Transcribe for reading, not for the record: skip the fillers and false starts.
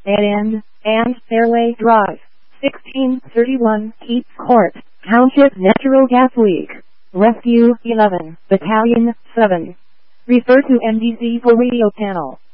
N, and Fairway Drive, 1631 Keats Court, Township Natural Gas Leak. Rescue 11, Battalion 7. Refer to MDZ for radio panel.